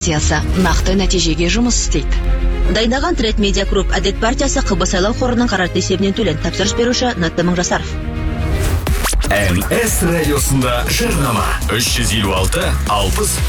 нақты нәтижеге жұмыс істейді. Дайындаған Тред Медиа Групп Әдет партиясы КБ сайлау қорының қаражат есебінен төлен. Тапсырыс беруші Натты Мыңжасаров. МС радиосында жарнама 356 60